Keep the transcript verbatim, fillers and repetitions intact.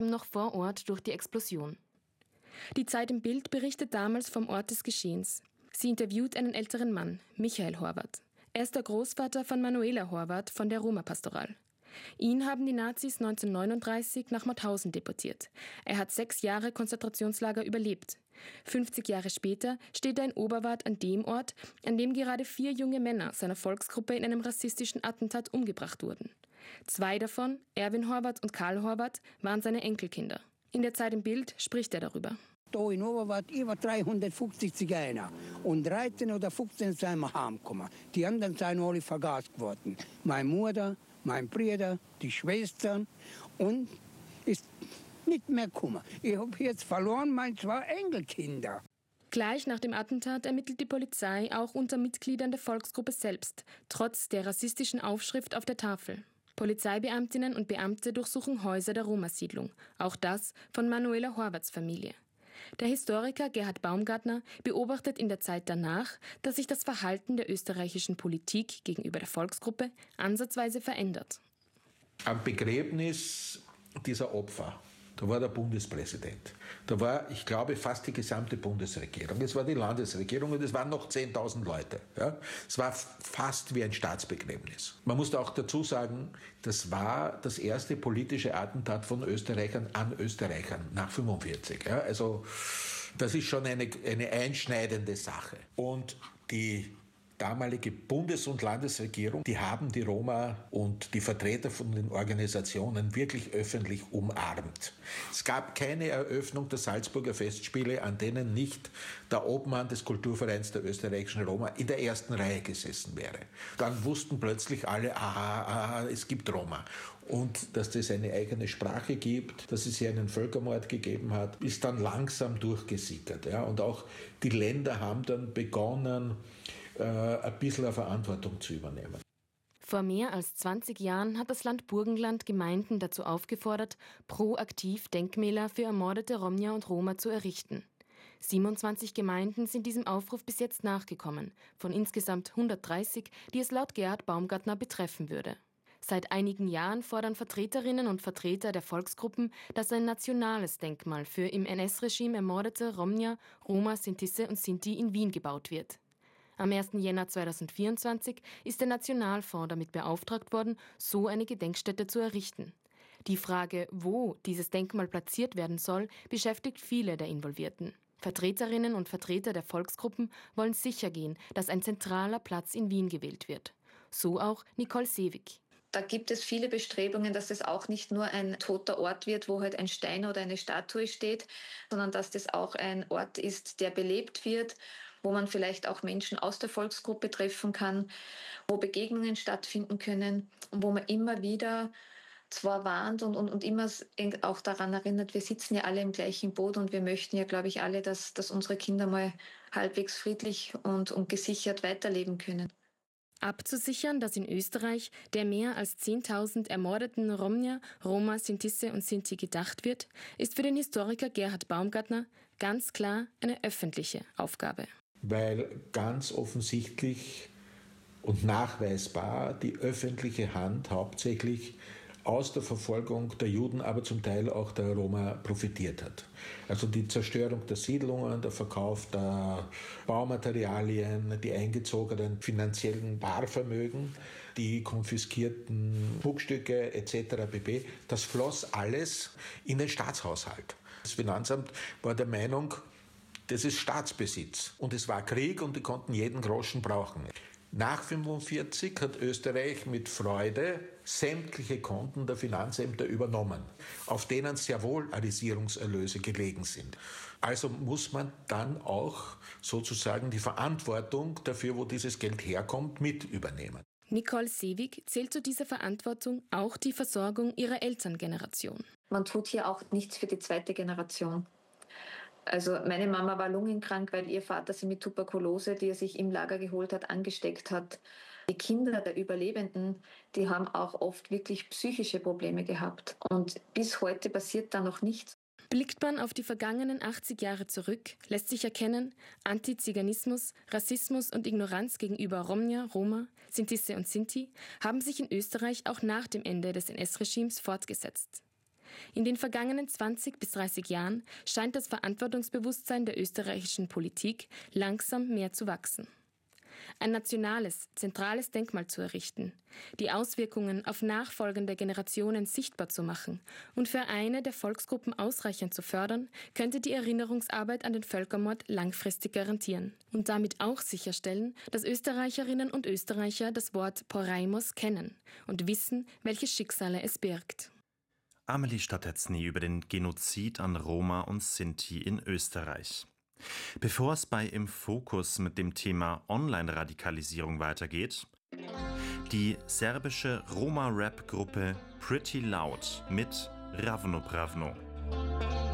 noch vor Ort durch die Explosion. Die Zeit im Bild berichtet damals vom Ort des Geschehens. Sie interviewt einen älteren Mann, Michael Horvath. Er ist der Großvater von Manuela Horvath von der Roma-Pastoral. Ihn haben die Nazis neunzehnhundertneununddreißig nach Mauthausen deportiert. Er hat sechs Jahre Konzentrationslager überlebt. fünfzig Jahre später steht er in Oberwart an dem Ort, an dem gerade vier junge Männer seiner Volksgruppe in einem rassistischen Attentat umgebracht wurden. Zwei davon, Erwin Horvath und Karl Horvath, waren seine Enkelkinder. In der Zeit im Bild spricht er darüber. Da in Oberwart über dreihundertfünfzig Zigeuner und dreizehn oder fünfzehn sind wir heimgekommen. Die anderen sind alle vergast worden. Meine Mutter, mein Bruder, die Schwestern und ist nicht mehr gekommen. Ich habe jetzt verloren meine zwei Enkelkinder. Gleich nach dem Attentat ermittelt die Polizei auch unter Mitgliedern der Volksgruppe selbst, trotz der rassistischen Aufschrift auf der Tafel. Polizeibeamtinnen und Beamte durchsuchen Häuser der Roma-Siedlung, auch das von Manuela Horvaths Familie. Der Historiker Gerhard Baumgartner beobachtet in der Zeit danach, dass sich das Verhalten der österreichischen Politik gegenüber der Volksgruppe ansatzweise verändert. Am Begräbnis dieser Opfer, da war der Bundespräsident. Da war, ich glaube, fast die gesamte Bundesregierung. Es war die Landesregierung und es waren noch zehntausend Leute. Ja? Es war fast wie ein Staatsbegräbnis. Man muss auch dazu sagen, das war das erste politische Attentat von Österreichern an Österreichern nach fünfundvierzig. Ja? Also das ist schon eine, eine einschneidende Sache. Und die damalige Bundes- und Landesregierung, die haben die Roma und die Vertreter von den Organisationen wirklich öffentlich umarmt. Es gab keine Eröffnung der Salzburger Festspiele, an denen nicht der Obmann des Kulturvereins der österreichischen Roma in der ersten Reihe gesessen wäre. Dann wussten plötzlich alle, aha, aha, es gibt Roma. Und dass es eine eigene Sprache gibt, dass es hier einen Völkermord gegeben hat, ist dann langsam durchgesickert. Ja? Und auch die Länder haben dann begonnen, ein bisschen eine Verantwortung zu übernehmen. Vor mehr als zwanzig Jahren hat das Land Burgenland Gemeinden dazu aufgefordert, proaktiv Denkmäler für ermordete Romja und Roma zu errichten. siebenundzwanzig Gemeinden sind diesem Aufruf bis jetzt nachgekommen, von insgesamt hundertdreißig, die es laut Gerhard Baumgartner betreffen würde. Seit einigen Jahren fordern Vertreterinnen und Vertreter der Volksgruppen, dass ein nationales Denkmal für im N S-Regime ermordete Romja, Roma, Sintisse und Sinti in Wien gebaut wird. Am ersten Jänner zweitausendvierundzwanzig ist der Nationalfonds damit beauftragt worden, so eine Gedenkstätte zu errichten. Die Frage, wo dieses Denkmal platziert werden soll, beschäftigt viele der Involvierten. Vertreterinnen und Vertreter der Volksgruppen wollen sichergehen, dass ein zentraler Platz in Wien gewählt wird. So auch Nicole Seewig. Da gibt es viele Bestrebungen, dass es auch nicht nur ein toter Ort wird, wo halt ein Stein oder eine Statue steht, sondern dass das auch ein Ort ist, der belebt wird, wo man vielleicht auch Menschen aus der Volksgruppe treffen kann, wo Begegnungen stattfinden können und wo man immer wieder zwar warnt und, und, und immer auch daran erinnert, wir sitzen ja alle im gleichen Boot und wir möchten ja, glaube ich, alle, dass, dass unsere Kinder mal halbwegs friedlich und, und gesichert weiterleben können. Abzusichern, dass in Österreich der mehr als zehntausend ermordeten Romja, Roma, Sintisse und Sinti gedacht wird, ist für den Historiker Gerhard Baumgartner ganz klar eine öffentliche Aufgabe. Weil ganz offensichtlich und nachweisbar die öffentliche Hand hauptsächlich aus der Verfolgung der Juden, aber zum Teil auch der Roma profitiert hat. Also die Zerstörung der Siedlungen, der Verkauf der Baumaterialien, die eingezogenen finanziellen Barvermögen, die konfiskierten Schmuckstücke et cetera pp., das floss alles in den Staatshaushalt. Das Finanzamt war der Meinung, das ist Staatsbesitz. Und es war Krieg und die konnten jeden Groschen brauchen. Nach fünfundvierzig hat Österreich mit Freude sämtliche Konten der Finanzämter übernommen, auf denen sehr wohl Arisierungserlöse gelegen sind. Also muss man dann auch sozusagen die Verantwortung dafür, wo dieses Geld herkommt, mit übernehmen. Nicole Seewig zählt zu dieser Verantwortung auch die Versorgung ihrer Elterngeneration. Man tut hier auch nichts für die zweite Generation. Also meine Mama war lungenkrank, weil ihr Vater sie mit Tuberkulose, die er sich im Lager geholt hat, angesteckt hat. Die Kinder der Überlebenden, die haben auch oft wirklich psychische Probleme gehabt. Und bis heute passiert da noch nichts. Blickt man auf die vergangenen achtzig Jahre zurück, lässt sich erkennen, Antiziganismus, Rassismus und Ignoranz gegenüber Romja, Roma, Sintisse und Sinti haben sich in Österreich auch nach dem Ende des N S-Regimes fortgesetzt. In den vergangenen zwanzig bis dreißig Jahren scheint das Verantwortungsbewusstsein der österreichischen Politik langsam mehr zu wachsen. Ein nationales, zentrales Denkmal zu errichten, die Auswirkungen auf nachfolgende Generationen sichtbar zu machen und für eine der Volksgruppen ausreichend zu fördern, könnte die Erinnerungsarbeit an den Völkermord langfristig garantieren und damit auch sicherstellen, dass Österreicherinnen und Österreicher das Wort Porajmos kennen und wissen, welche Schicksale es birgt. Amelie Statetzny über den Genozid an Roma und Sinti in Österreich. Bevor es bei Im Fokus mit dem Thema Online-Radikalisierung weitergeht, die serbische Roma-Rap-Gruppe Pretty Loud mit Ravno Pravno.